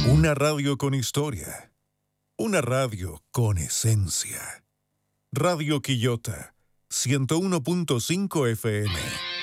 Una radio con historia. Una radio con esencia. Radio Quillota, 101.5 FM.